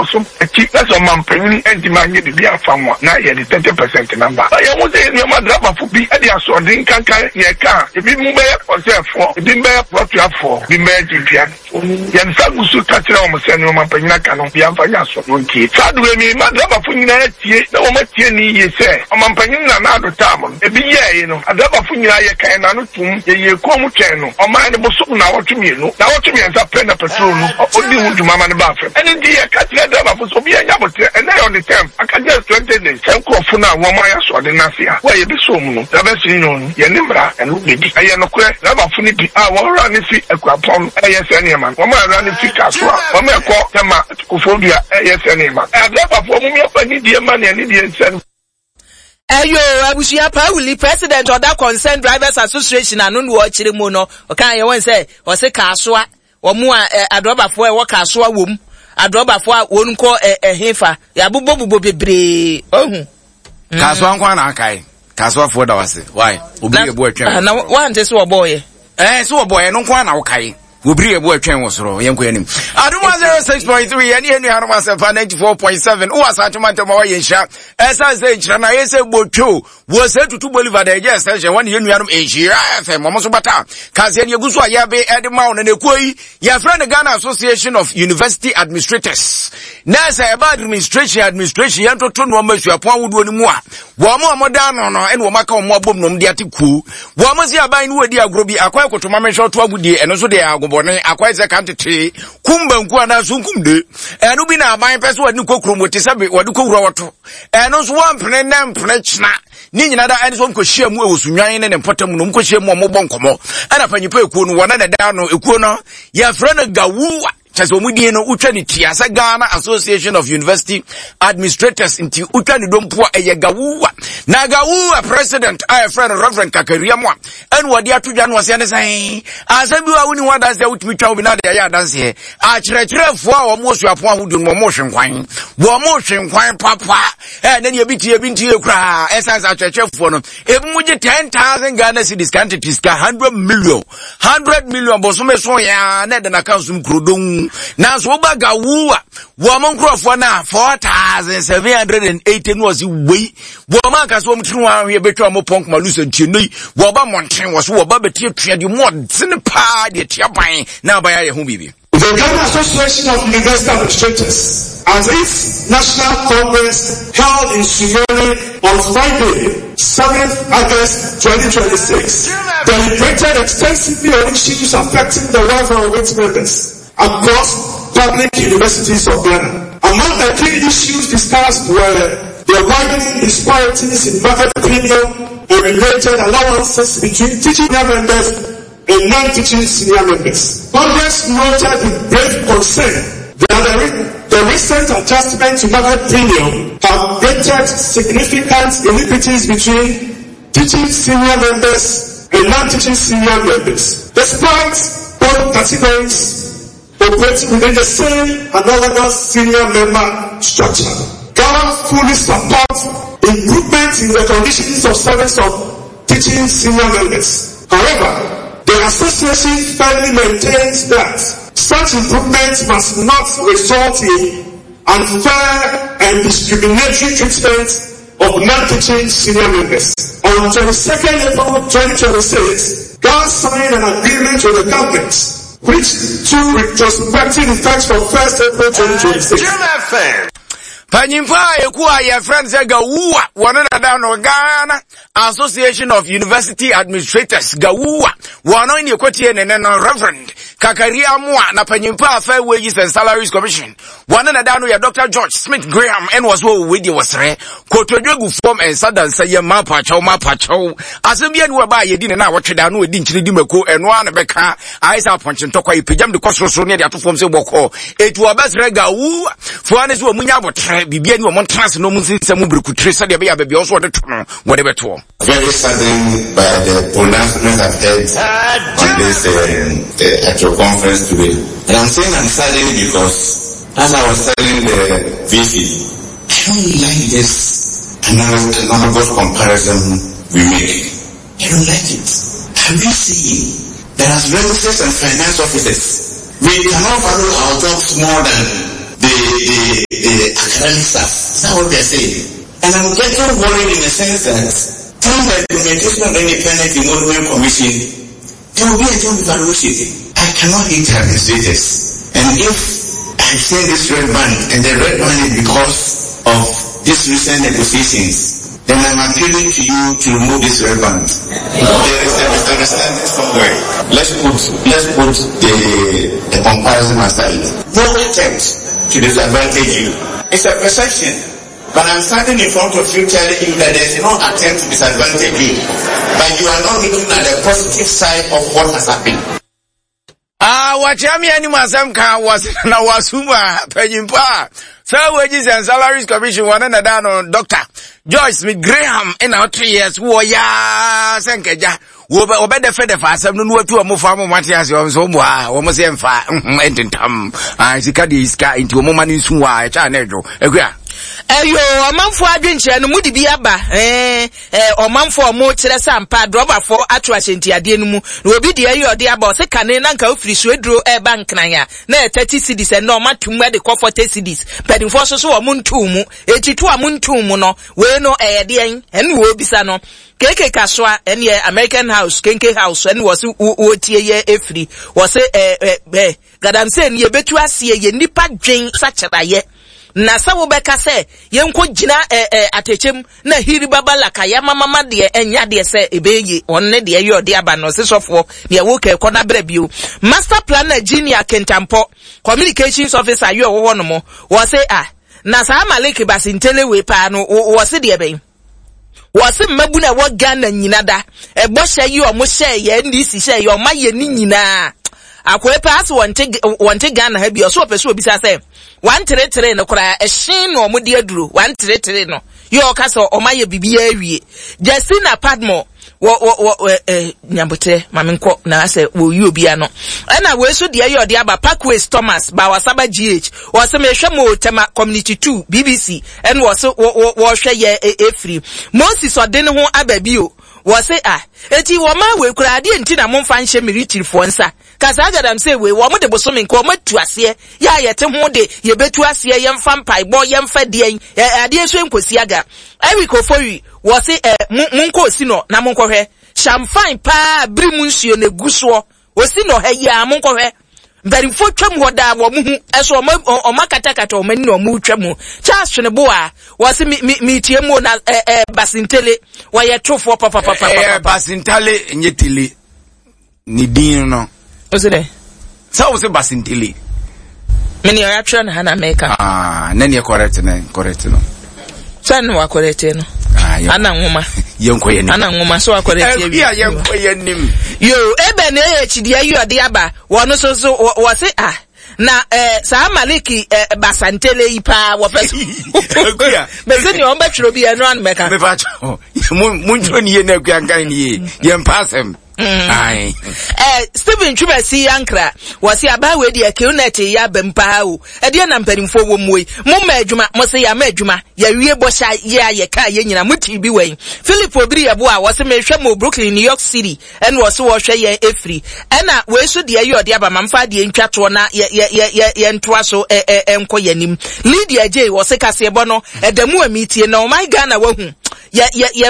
so that's on man penny and demand you be a farmer. Now you the 30% number. I want to say you must drop for be at the so drink can your car. If you move or say for the bear what you have for the magic yan. Yan Sagusu catch almost and man penny can be a financial monkey. Sadly, me must drop for you. No much you say. A man penny now the time. A be you know. A drop for you can you come channel. Or mind the book now what you mean. Now what you mean is a pen of petrol. Only to Mamma and Bathroom. And indeed, I catch the driver for Sophia Yabote, and I on the temp. I can just 20 days. Some call for now, 1 mile or the Nasia. Why you be so moon? The best you know, Yanimra and Lady. I am no quest. Never funny. I will run the feet a crap on ASN man. 1 mile running feet as well. 1 mile call Tama to Phobia ASN man. I never for me up any dear money and Indian send. Ayo, Abushia Pauli, president of that concerned drivers association, and no watch the mono, or can you say, or say Kaswa, or more a drop for a walk Kaswa womb, a drop for one call a heifer, Yabubo be oh. Kaswa Kwanaka, Kaswa for the why? Ubi a boy, now one is a boy. So a boy, and no one okay. We bring a boy train was wrong, young queen. I don't want 06.3 and you have myself 94.7. Who was at Moy shop? As I say, Chana, I say, Bocho was said to Bolivar, yes, session 1 year Asia, FM, Momosubata, Kazian Yaguswa Yabe, Edmount, and Ekui, your friend the Ghana Association of University Administrators. Nasa about administration, Yanto Tun Wombers, your point would do more. Wamo Modano and Wamaka Mobum Diatiku. Wamazia buying wood, dear Groby, Aquaco to Mamma Shot Wabudi, and also they are acquire country, Kumba Zunkumde, and Ubina buying person what Nuko Krum with Tisabi or Duko Roto, and also one Prenam Prechna, Nina and some Koshia Mus, Yain and Potamum Koshia Moboncomo, and upon you pay one another down, Ukuno, your friend Gawu. Chasomudino Uchaniti as a Ghana Association of University Administrators into Utani Dompua Yagawa. Nagawa president, I friend Reverend Kakariamwa. And what the Atujan was saying, as I do only one as the Utmi Chowina dance here. I treasure for almost your point who do more motion wine. War motion wine papa. And then you beat your cry. As I church for them. Even with the 10,000 Ghana cities can't 100 million. 100 million Bosume Soya, Ned and Accounts Krudung. Now, so baga woo, woman crofona 4,718 was the way. Woman has one true here better more punk malus and chini. Waba Montaigne was Waba Tia, you want Sinapa, the Tiapai, now by a home baby. The Ghana Association of University Administrators, as its National Congress held in Sumeri on Friday, 7th August 2026, deliberated extensively on issues affecting the welfare of its members across public universities of Ghana. Among the key issues discussed were the widening disparities in market premium and related allowances between teaching members and non-teaching senior members. Congress noted with grave concern that the recent adjustment to market premium have created significant inequities between teaching senior members and non-teaching senior members. Despite both categories operating within the same analogous senior member structure, Ghana fully supports improvements in the conditions of service of teaching senior members. However, the association firmly maintains that such improvements must not result in unfair and discriminatory treatment of non-teaching senior members. On 22nd April 2026, Ghana signed an agreement with the government which took retrospective effects from 1st April 2026. Panyimfa ekuwa ya friends Gawuwa wanana down Ghana Association of University Administrators Gawuwa wano ni kotie neno Reverend Kakariamwa na Panyimfa Fair Wages and Salaries Commission wanana down ya Dr. George Smith Graham and was wo wedi wasre kotodwegu form and sadan say mapa chow asembia ni waba yedi na watweda no edi nchiri dimako eno ana beka aisa aponche ntokwa ipejam de kosroso ne de atofom se boko etu abasre Gawuwa fuane so munya botre bibia ni wo trans no munsem brekutre sa de be ya bebia so de tono wo de beto. Very saddened by the pronouncement I've heard on this actual conference today. And I'm saying I'm saddened because as I was telling the VC, I don't like this analogous comparison we make. I don't like it. Have you seen that as registrars and finance officers, we cannot value our jobs more than the academic staff. Is that what they're saying? And I'm getting worried in the sense that through the implementation of the Independent Emoluments Commission, there will be a job evaluation. I cannot hate administrators. And if I say this red band, and the red band is because of these recent negotiations, then I'm appealing to you to remove this red band. There is a misunderstanding somewhere. Let's put the comparison aside. No attempt to disadvantage you. It's a perception. But I'm standing in front of you telling you that there's no attempt to disadvantage you. But you are not looking at the positive side of what has happened. Wachami animasam ka was na wasuma pejimpa. So wages and salaries commission one another no Dr. Joyce Smith Graham in our 3 years wo ya senkeja wo be de fe de fa asam no watu amofa mo Matias yo so mo a wo mo se mfa ententam sika de iska inti wo mo mani nsu a cha na ejo ekua Eyo omanfo adwenche no mudi bi aba omanfo mo kire sampa droba for atwa sentiade no mu na obi de eyo de aba o se kane na nka ofiri so eduro bank nan ya na 30 cedis e no matum e de 40 cedis pedinfo so wo muntum mu etitu amuntum mu no we no de en ene wo bisa no keke kaswa ene American House kenke house ene wo se wo tie ye efiri wo se gadamse ne ye betu ase ye nipa dwen sacheraye na sawo beka se yenko gina atechem na hiri babala kaya mama de enya de se ebeye onne de ye ode aba no sesofo de wo ke kona brabio master planner Junior Kentampo communications officer yo wo no mo wo se na sa Malik Basintele we pa no wo se de ben wo se mabu na wo Ghana nyina da ebo hye yi o mo hye ye ndisi hye ye o ma ye ni nyina akwe pass wonte Ghana ha bi o so opeso obisa se 133 no kura ehyin no mo de aduro 133 no yo ka so o maye bibia awie Justina Padmo wo nyambote mamenko na se wo yi obia no na we so de ayo de aba Parkway Thomas ba wasaba GH wo se me hwe mo tema community 2 BBC en wo so wo hwe ye efri Moses odene ho ababio wo se eti wo ma we kura ade enti na mo mfa nhye miritirifo nsa kasa agadam se we wo mo de boso menko mo tuase ya yete ho de ye betu ase ye mfa mpai bo ye mfa de ade so enkosi aga Eric Ofori wo se munko osi no na munko hwe champagne pa bri mu nsuo na guso osi no ha ya munko hwe mbari fo twam ho da wo mu hu eso o makatakata o mani no mu twam Charles ne bo a wo se mi tie mu na Basintele wo ye tofo papa Basintele nyetele ni din no osede sa wo se Basintele meni o ya na na America nani correct no san wa correct no ana nwoma yenkoye ana nwoma so wa correct ya yenkoye nim yo ebe na ehidi ayo de aba wono so wo se na sa Malik Basintele ipa wo peso be se ni on be twiro bi eno an meka me fa cho munjo ni ye na kuankan ni ye mpasem ai Stephen Chubesi Yankra wasi abawe de akunete ya bempa o de na mpanimfo wo muwe mo ma adwuma mo se ya ma adwuma ya wie bosha ye ka ye nyina muti bi wen Philip Obiri yabo a wasi mehwe mo Brooklyn New York City en wasi wo hwe ye efri ena we so de ayo de aba mamfa de ntwato na ye ntoa so enko yanim Lydia J wasi kase bo no edamu amitie na o my Ghana wahu ye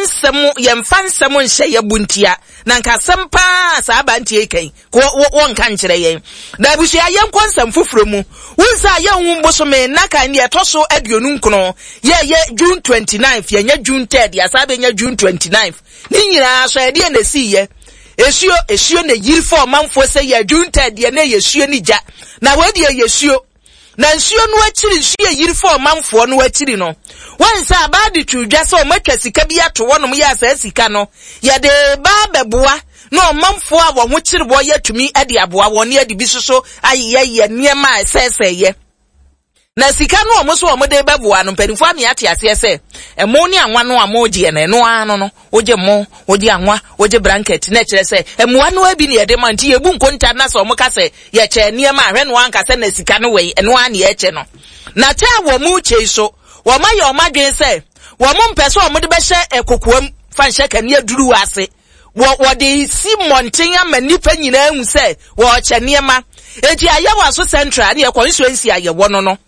mfansem nhye ye buntia na nka sempa sa abantie kai ko won kan kire yen da busu ya yen konsam fufuro mu wunsa ye hu mboso me na kan de etoso aduonu nkono ye June 29 ye nya June 3 ya sabe nya June 29 ni nyira so de na si ye esio na yiri for manfo se ye June 3 ye na yesio ni ja na we de yesio na nsuo no akiri nsuo yiri for manfo no akiri no wansa abadi tudwa so matwa sika bi ato wonom ya asa sika no ye de ba beboa no manfo a wo ho kiri bo ye tumi ade aboa woni ade bi soso ayeye niema eseseye na sika no omo de beboa no mpanifo ami ate ase se emo ni anwa no amoje na eno ano no oje mo oje anwa oje blanket na kire se emo anu abi ne yede manti yebu nkonta na so omo ka se ye che niema ahwe no anka se na sika no we eno an ye che no na cha wo mu che so wo ma ye omadwen se wo mo mpese omo de be hye ekokoam fa hye kan ye duru ase wo de si monten amanipa nyina hu se wo che niema eti ayewa so central ne constituency ayewo no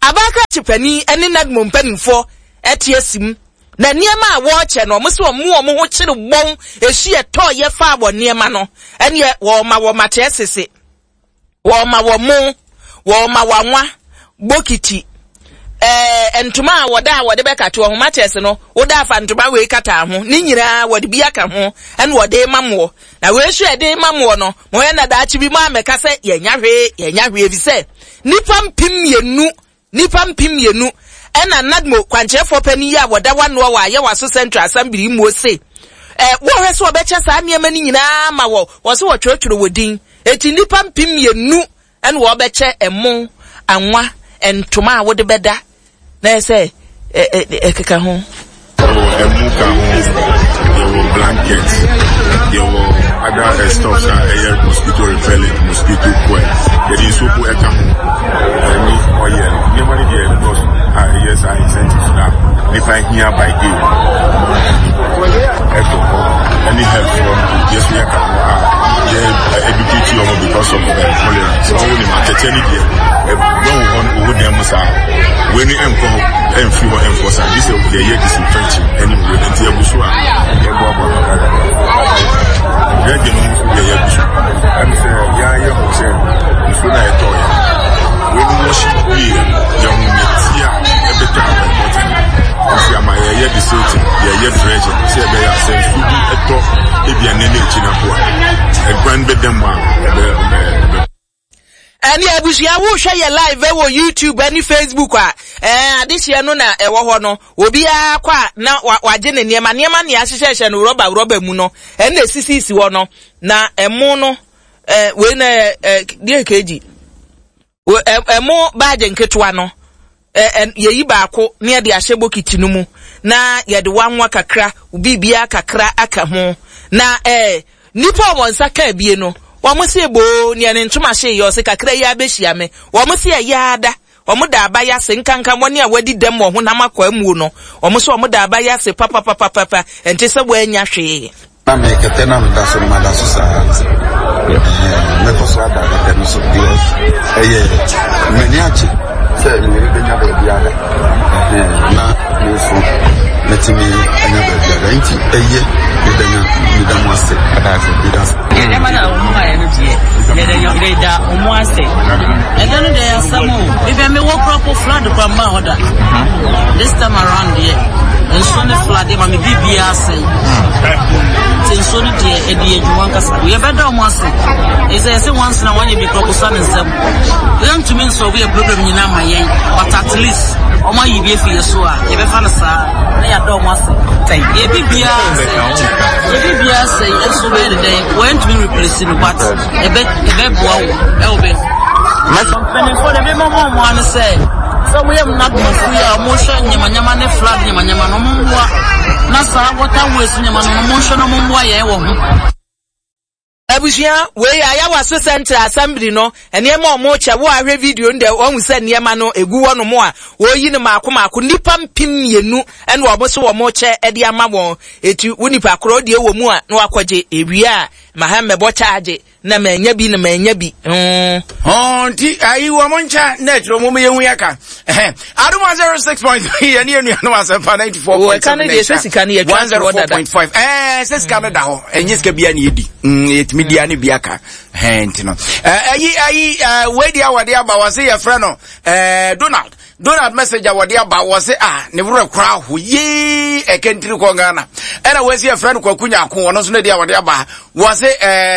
abaka chipani ene nagmo mpanimfo etiesim na niema a wo che no mo se omo ho chire bon ehie to ye fa abo niema no ene wo ma wo matesese wo ma wo mo wo ma wanwa bokiti entuma a wode beka to ho matese no woda afa ntuma we kata ho ni nyira wode bi aka ho ene wode mamwo na we hwe ede mamwo no mo ye na da achi bi ma meka se ye nya hwe bi se nipa mpim yenu ena nadmo kwanchefo pani ya woda wano wa ye waso Central Assembly mu se wo hwe so obecha sa niema ni nyina ma wo so wo twetwero wodin eti nipa mpim yenu ene wo obeche emo anwa entuma a wode beda na say ekeka ho emu ka ho your blanket your other stuff air mosquito repellent mosquito coil there is soap eka ho any oil never dey because yes I incentives now if I hear by day any help from just we can educate you because of cholera so when you market any day don't want who them say when you enforce this the year disinfecting anyway until you so I'm saying yeah say if you na toy when you wash your metia every time important if my year disinfecting year dredging say be say food eto e bia nene china po e grand bedem ma ani abusia wo hwe ye live wo YouTube ani Facebook a adehia no na ewo ho no obi a kwa na waje ne niema ne ahyehyehye no roba mu no na esisi wo no na emu no we na die keji emu baje nketua no yeyi baako ne de ahye bokiti no mu na ye de wanwa kakra ubibia kakra aka ho na nipa wonsa ka bie no wamusi bo ni ane ntuma hye yo se kakra ya behia me wamusi ya ada omuda abaya se nkanka woni a wadi dem wo honam akwa mu no omuso omuda abaya se papa enti se bo anya hwe na me ketena mda so mada so sa me koso ada da no so dios meni achi se ni re nya be biada na yesu metimi anya be biada enti ida mwase adaze ida mana umma ya ntie ida umwase edano de ya samu bibi me wo crop flood kwa ma hoda this time around here and so the flood ma me bibia say so ni de edi edwuma kasa we beda umwase say once na one be crop sun nsem we to mean so we problem nyina ma yen but at least omo yibi fi yeso a ye be fa na sa na ya do umwase say ye bibia say so we the day when to be replacing but ebe boa wo ebe for the memo one say so we am not ya motion nyama ne flag nyama no mwa na sa water waste nyama no motion no mwa ye wo ho abusia we ya waso Central Assembly no ene ma omo che wo ahwe video nde ohun se niema no egu wo no mo a wo yi ne maako nipa mpim yenu ene wo so wo mo che ede ama won eti wonipa kro de wo mu a na wakoje ewia mahamme bo charge na manya bi ti ayi wo moncha netro mo yehu yaka aduma 06.3 ani enu no asempa 94.7 Canada sesika ne yatwa 104.5 sesika no da ho enyiska bia ne yedi etimidia ne biaka ntino ayi wedi awade aba wase ye frɛ no Donald message awade aba wase ne wura kra ho ye ekentiri ko Ghana era wase ye frɛ no kwakunya ako wono so ne dia awade aba wase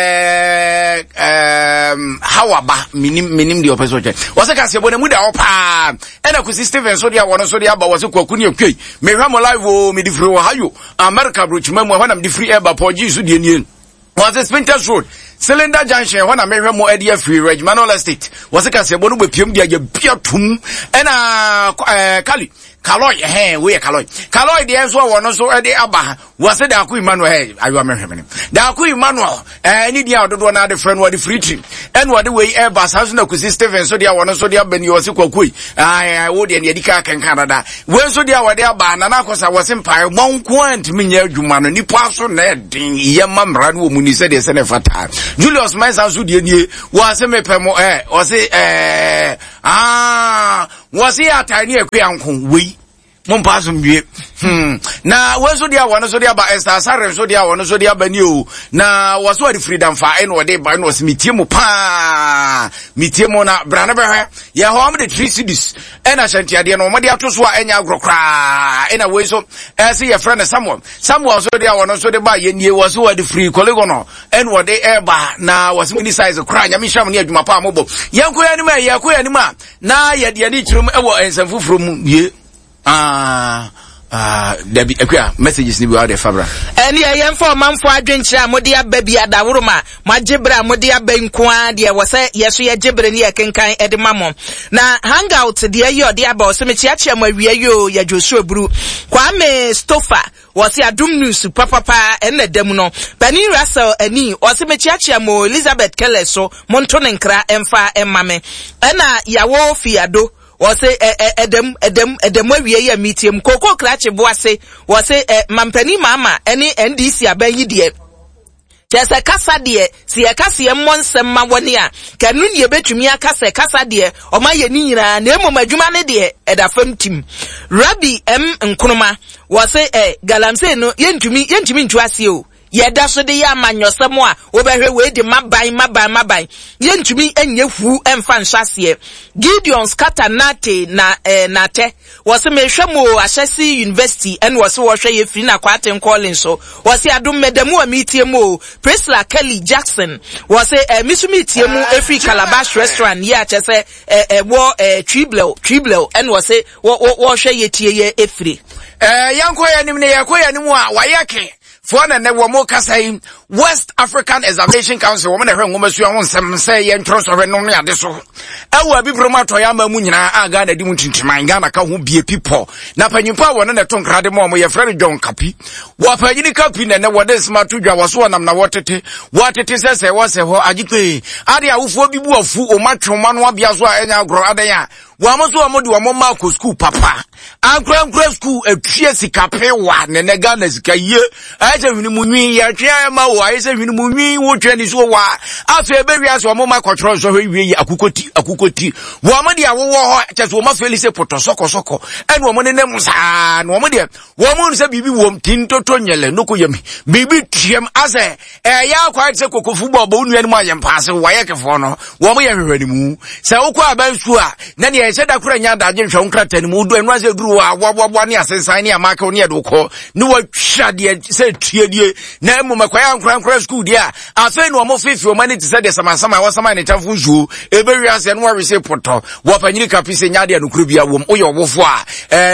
hawaba minim di opeso che wase ka se bo ne mu da opa ena ku Steven so dia wono so dia aba wase kwakunya kwei me hwa mo live o me di free wo hayo America brochima mu hwa na me di free eba poji so die nie was a Spinters Road Cylinder Junction when I made mo area free Regmanol Estate was a case bonu be piem dia bia tum ena Kaloy we Kaloy the enso wono so e de aba was the Aku Emmanuel ayo amehwemene the Aku Emmanuel any dia ododo na de friend what the free trip and what the way air bus house na kusi Steven so dia wono so dia bani was kwakui wo de ne dika kan Canada we so dia wade aba na na kosa was empire mon kwant minya adwuma no nipa so na din yema mra no mu ni se de se ne fata Julius Mensa so de nie was me pemo was was here at tiny uncle we Mompasum ye. Na wazo dia wana so dia ba Esther Sare so dia wana so dia ba new. Na waso the freedom for any wade ba no smitiemu pa. Mitiemu na brana be ya ho am the 3 cities. Ena shanti ade no mo dia to so enya agrokra. Ena we so say your friend Samuel so dia wana so de ba ye nie waso the free colleague no. En wade e ba na was mini size kra nya mi sham ne adwuma pa mobo. Yanko ya ni ma na ye de ni chirum e wo ensamfu from ye. There be messages ni be out there Fabra. Any I for man for adwenchira modia baby adawuruma majibra modia benkwa de was say yeso ye jibre ni kenkan edemamo na hangout de ye de aba so mechiachia mawie yo ya Joshua Buru Kwame Stofa was ya dum news papa enne dem no Bani Russell ani was mechiachia mo Elizabeth Keller so montonenkra emfa emmame ena yawo fiado was say edem awie ya meeting koko krache boase was say mampani mama any NDC abayi de Chese kasa de si e kasa ye monsem ma woni a kanu ne betumi akasa kasa de o ma ye ni nyina na emom adwuma ne de edafam tim Rabbi M Nkruma was say galamse no yentumi ntu ase o yeda so de ya manyosem a obehwe we de maban yentumi enye fu emfa nhwase Gideon Scatter nate na nate was me hwemo Ashesi University and was wo hwe ye free na kwaten calling so was adum medemu amitiemu Priscilla Kelly Jackson was misumi tiemu every Calabash restaurant ya chese wo Tribble and was wo hwe ye tie ye efri yanko ya nimne yakoya nimu a wayake for na wo mo kasai West African Examination Council woman ehwe ngoma su ahon sem say ye ntro so no no ade so awu abi promoter ya ma mu nyina aga na di mu tintiman ga na ka ho bie people na panyimpa wo ne to nkrade mo ye friend John Kapi wo panyini Kapi na wo de smart dwa wo so nam na wotete sese wo se ho agipe ade awufo bi bu afu o matwoma no abia so a enya agro adan ya wo amoso wo mo de wo ma ko school papa ankra school etwie sikape wa ne ga na sika ye aje hwini mu nwi ya twa ma wo aise hwini mu nwi wo twa ni so wa afa be wi aso mo ma control so hwe yi akukoti wo mo de awo ho cheso wo ma feli se poto soko en wo mo ne musa no mo de wo mo se bibi wo tintoto nyele no ko yemi bibi tiem ase ya kwa se kokofu bo bo nu anu ayem paase wo ye kefo no wo mo ye hwehwani mu se wo kwa ban su a na ne se da kura nya da je hwe nkrata ni mu do enu ase duru wa ne asensan ne amaka wo ne do ko ne wo twa de se tuedie na mu makwaya nkran school dia afa no mo fefi o mani ti se de sama wasama ne tafu zu ebe wi ase no wa se poto wo panyiri Kapi se nya de anukuru bia wo o ye obofo a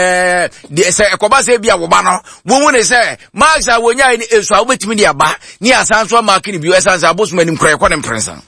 de se ekoba se bia wo ba no wo mu ne se maxa wo nya ni esu a wo betimi de aba ni asanso amaka ni bi esansa abosuma ni nkra ekọ ne mprensa.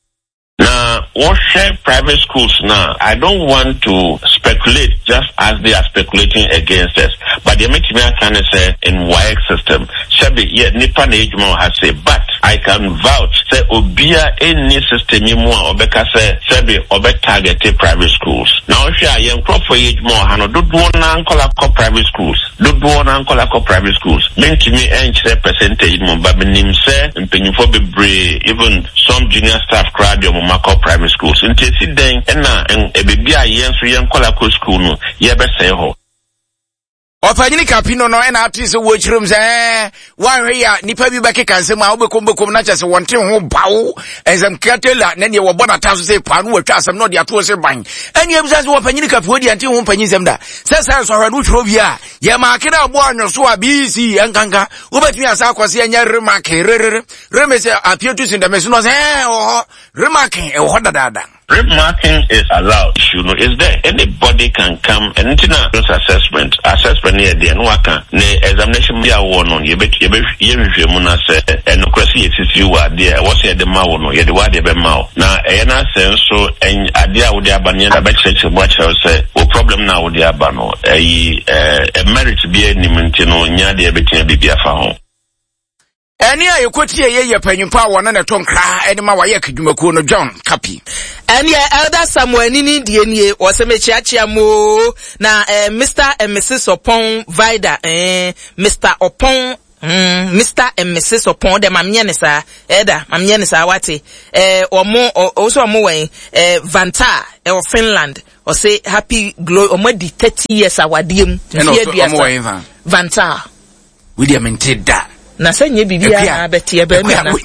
What private schools now? I don't want to speculate just as they are speculating against us, but they make me a kind of say in WAEC system. Shabi yet nipa na ejuma has say, but I can vouch say obia any system imu obeka say shabi obe targeted private schools. Now if you are young crop for ejuma hano do na nkola ko private schools. Do na nkola ko private schools. Menti me enchre percentage mo ba nim say mpenyifo bebre even some junior staff crowd yo mo mako private schools. Nti si den na ebebi a yenso yenkola ko school no ye be say ho. Opanyini Kapi no na atise wo chirum se wanhwe ya nipa bi bakeka nsem a obekom na chese wonte ho bawo ezam katela na ne wo bona taso se panu watwa asem no de ato se ban eni ebisa se opanyini Kapi wo de ante ho panyin sem da se so hwadu chro bi a ye ma akira abo anwoso a BC enkanka obetumi asa akwase anya remake remese apietu sin da mesu no se remake e ho dadada. Remarking is allowed. You know, is there anybody can come and assessment near the Anwaka, ne examination be a one on you bet Muna say and no question if you are there, what's the mao no, the word of mao. Now, a sense so and idea with the Abanian church watch say, what problem now with the Abano, a merit be any Mintino, nya the Abetin be a home. Eni a yekoti ye panyimpa wona na tonkra eni ma waye kedwumako no John Kapi. Eni elder Samuel nini die nie osemechiachia mo na Mr and Mrs Opon Vida Mr Opon Mr. and Mrs. upon the Mamyanisa, Eda, Mamyanisa Wati, or more, also more way, Vanta, or Finland, or say happy glow, or more 30 years, our diem, Vanta. William and Tida. Na senye bibia beti ebe me na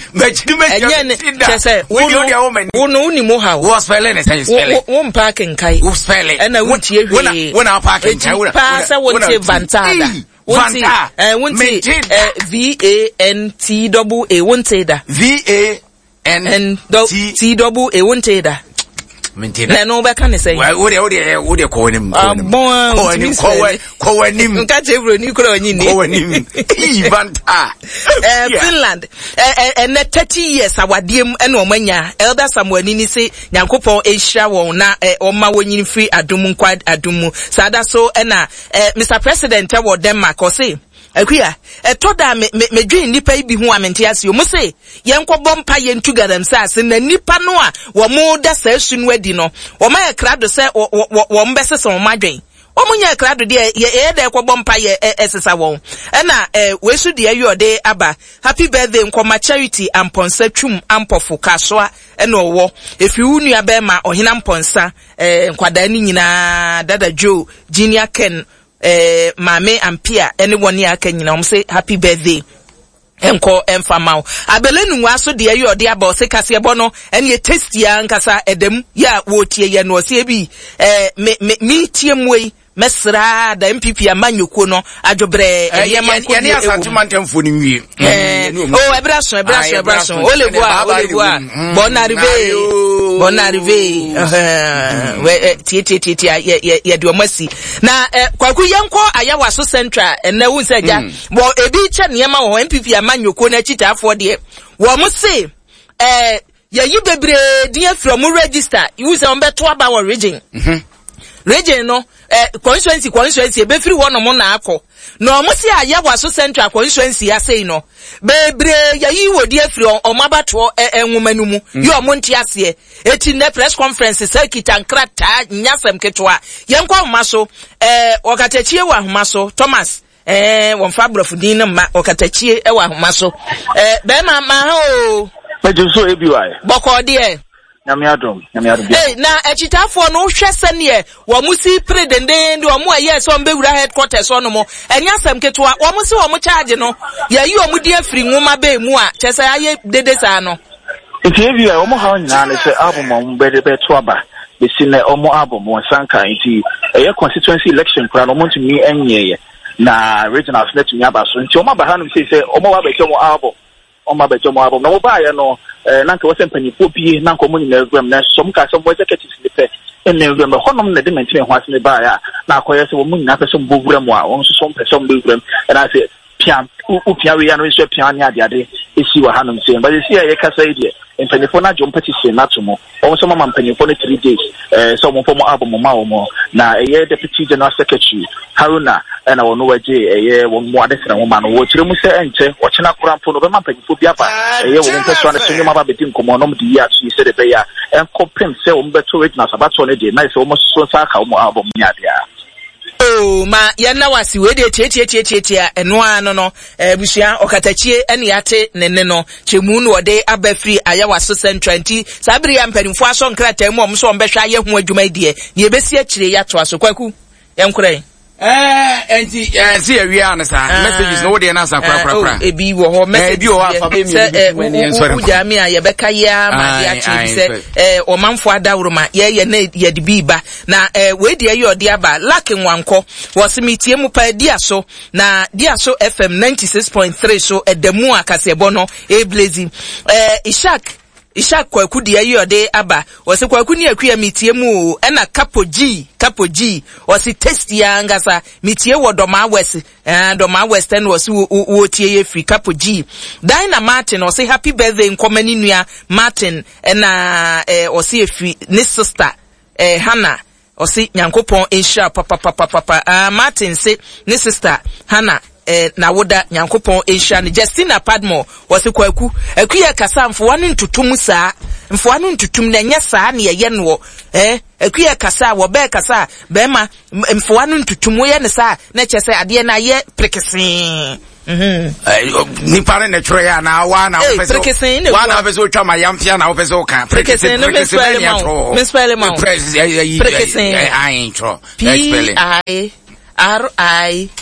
wono uni mo ha wo spell ne say spell wo parking kai wo spell e na wo tie hwe wo na parking kai wo pa wo tie vantada vanta wonte VANTAA wonte da VANTAA wonte da na no be kan say wo de ko nim ko nim nka chevro ni kro nyi ni ko nim Vanta Finland and 30 years awadiem ene omanya elder Samuel ni say Nyankopon ehira won na oma wonyin free adum nkwad adum sada so na Mr. President wo Denmark o say Akuya, toda me dwen nipa ibi hu amente ase o mo se yenko bompa yentu gadamsa ase na nipa no a wo mo da sa sunu adi no wo ma ye krado se wo mbese so madwen wo mo nya krado de ye da ekwo bompa ye esesa won na we su de ayode aba happy birthday nkoma charity amponsa twum ampofu kasoa na owo efi unu aba ma ohina mponsa nkwada ni nyina dada Joe Junior Ken Mame Ampia anyone ya kenyina say happy birthday enko emfamao abelenu aso de ayode aba se kase ebo no ene taste ya nkasa edem ya wo tie ye no se bi me tie muei mesra da MPP amanyoko no adwobre ye ne asantemantemfo ni wie ebraso olevoa bon arrivé we tie ye de omasi na kwaku yenko ayawa so central na wu nsaja bo ebi che niema wo MPP amanyoko na chitafo de wo mo se ye yi bebre dia from register you say on beto aba wo region region no constituency e be free one mo na akọ no mo si ayawa so central constituency asei no bebre yayi wodi afri omabato enwomanu mu yo mo nti ase eti na press conference circuit ankrata nyasem ketwa yenkwa maso okatachie wa homaso Thomas won fabrofo din na ma okatachie wa homaso be ma ha o mejuso ebiwai boko de Nyamiadum. Na echitafo no hwese ne wo musi predende ndi wo mo aye so mbewura headquarters ono mo enyasem ketwa wo musi wo mo charge no ya yi o mudi afri nwoma be mu a chese aye dede sa no iti ebi wo mo ha nyina ne se album mo be to aba be si ne o mo album won sanka iti eye constituency election kura no mo ntumi enye na regional senate nyaba so nti o ma ba ha no se o mo wa be mo album o ma be mo album no ba ye no nanka wo sempanyifo pie nanka mo nyina egwam na som ka som executives ne pe ene egwam honom na de mentime ho ase ne ba ya na akoye se wo mo nyina pe som bovura mo a won so som pe som bovura na se pian u pian we ya no so pian ne ade esi wa hanom se ba se ya kasa ide empanyifo na jom petition na to mo won so mama empanyifo ne 3 days so mo fomo album ma wo mo na eye deputy general secretary Haruna na wono waje eye wo mo ade sra wo ma no wo kire mu se enche wo chena kurampo no be empanyifo bi aba eye wo nteso na so ma ba beti nkomo no mde ya so se de be ya enkopem se wo mbeto regional sabato ne de na se wo mo so sa ka wo album nya de ya ma yana wasi we de tie eno ano no busua okatachie ene yate nene no chemu no de abafri ayawa so central nti sabri ya mpanimfo aso nkrata mu omso ombehwa ye ho adwuma die ne ebesi akire ya to aso kwaku enkurai enti see we are na sa messages no dey na sa pra ebi wo ho message ujami a yebeka ya ma dia chi se o manfo adawroma ye na ye de biba na we de ye odi aba laki nwanko wo simitie mu pa dia so na dia so FM 96.3 so edemu akasebo no blazing Ishak kwaku de ayode aba wose kwaku ni akua mitie mu na Capo G wose test ya ngasa mitie wo Doma West and wose wo tie ye free Capo G Dina Martin wose happy birthday nkomani nua Martin na wose e free ni sister Hannah wose Nyankopon ensure papa Martin say ni sister Hannah na woda Nyankopon ensure ni Justina Padmore wose kwaku akuya kasa mfowanu ntutum saa mfowanu ntutum na nya saa ne ye no akuya kasa wo be kasa be ma mfowanu ntutum ye ne saa na chese ade na ye prekesin Nipa ne tro ya na wa na ofeso wa na ofeso twa ma yampia na ofeso ka prekese me spell R-I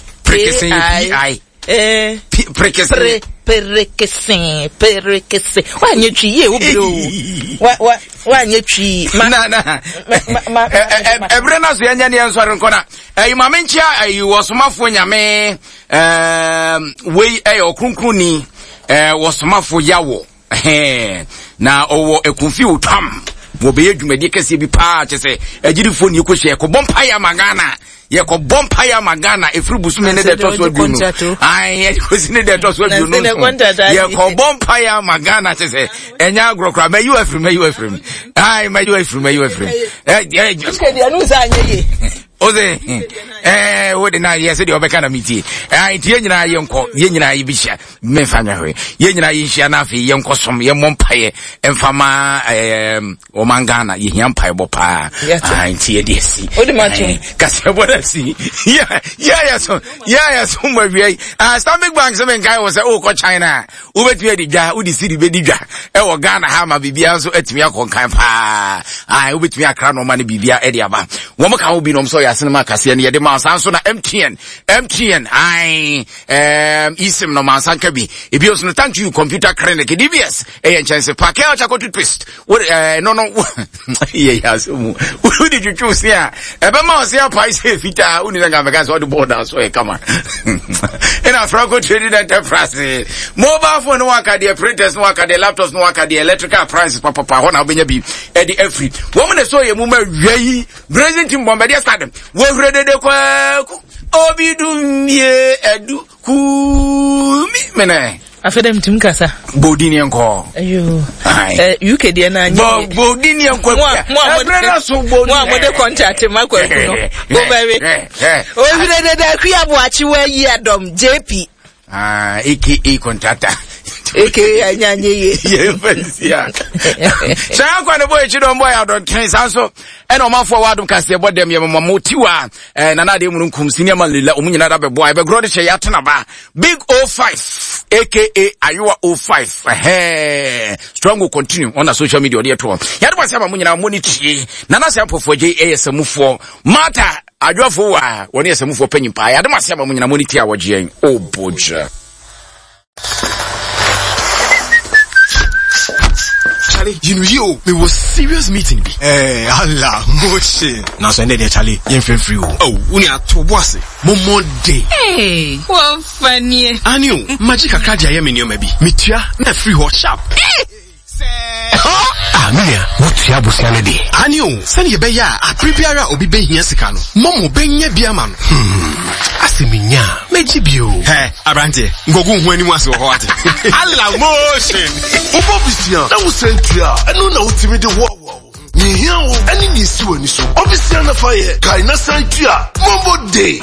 Prekese. Wanye twi ye obro. Wanye twi. Na. Ebrena so yanya ne ensore nkona. Imame nchia wosomafo nyame we okrunkruni wosomafo yawo. Na owo ekunfi otwam. Wo be adwumadi kese bi pa chese agirifo ni ekohye ko bompa ya magana. Ye ko bompa ya magana efri busume ne de to so adwunu ye ko sine de to so adwunu ye ko bompa ya magana chese enya agrokra me you afrim me you afrim de anu za anye Oze wo de na yes de obeka na miti tie nyina ye nko ye nyina ye bihia me fanya hwe ye nyina ye hia na afi ye nko som ye mompaye emfama o mangana ye hia mpaye bo pa tie de si odi macho kase boda si ya so ma wi Stanbic Bank se men kai wo se o ko China wo betu edi dwa wo di siri be di dwa e wo Ghana ha ma bibia so atimi akonkan pa wo betu akra no ma ne bibia edi aba wo mo ka wo bi no so cinema kase ne yede ma sanso na MTN isim no man sanka bi ebi oso no thank you computer clinic DBS chance pakel chako toothpaste no so mu we did you choose here ebe ma o se price fita uni nga mega so the border so e kama ina Franco Trading Enterprise mobile phone no waka the printers no waka the laptops no waka the electrical appliances papa ho na obenya bi e the every wo me so ye mu ma wiyi Brazil team Bombardier Stadium we ready de kwa obidumie edu ku mi mena afedem tim kasa bodini enko ayo UK de na anye bodini enko ebrena so bodini mo de contact makwa no go baby o ready de kwa boachi wa yi adom JP aka contractor eke anyanye ye fansia sa kwa ne boy chido boy adon tren sanso e no man for wadum kase bodem ye motiwa na na de munkum senior man lela omunyina da be boy be grode che yatena ba big 05 aka Ayua 05 strong will continue on the social media there to ya do say munyina monitor na na say pofo je ASMfo mata adwafo wa woni ASMfo panyimpa ya do say munyina monitor awogye o boja Charlie, you know you, we was serious meeting be. Allah, moche. Now so there Charlie, you free. Oh, uni ato boss. Momo day. Hey, what funny. Aniu, magic akadia ye menyo maybe. Mitua na free hot sharp. Amia, what ya busiane de. Aniu, send ye be ya, a prepare obi be hia sika no. Momo benye bia man. Asiminya, meji bio. Hey, Abrante, ngogu hu ani waso ho ate. Allah motion. Obobisia, na wo sentia, eno na utimi de wo. Ni hia wo, ani ni siwe ni so. Obisia na faye, kai na sentia, Mombo day.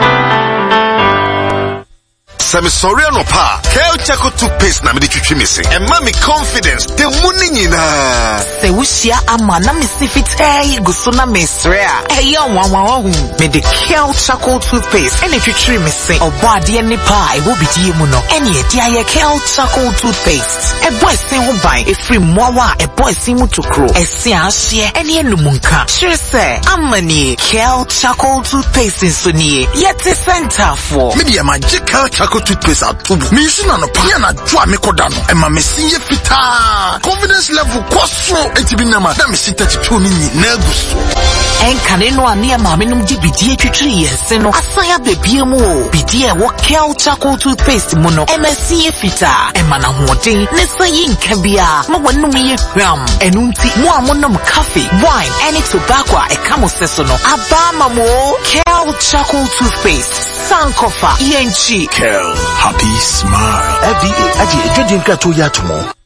Sami sorry no pa. Kel Chako toothpaste na me de twitwi me se. And me confidence. The money nyina. Se wushia ama na me sifite guso na me srea. Eyo wanwa hu. Me de Kel Chako toothpaste. Ene twitwi me se. Obo ade ni pa e wo bidie mu no. Ene e dia ye Kel Chako toothpaste. E boy sen ho ban. E free mowa e boy sen mu tokro. E se ahye ene enumunka. Sure se amani Kel Chako toothpaste so ni. Yete center for. Me be magic Kel Chako toothpaste atubu. Me use na no pa na dwa me koda no. E ma me sinye fita. Confidence level kwaso entibi na ma. Na me sita chipo ni na guso. Enkane no ane ma me num bidie twitwi yense no. Asaya bebie mu o. Bidie wo Kel Chako toothpaste mu no. MSC fita. E ma na hoden ne sayi nka bia. Ma wonum ye hwam. Enu nti mo amonom coffee, wine, any tobacco e kamo seso no. Aba ma mo Kel Chako toothpaste. Sankofa ENG Kel, happy smile. FDA aji ejodi nka to ya tomo.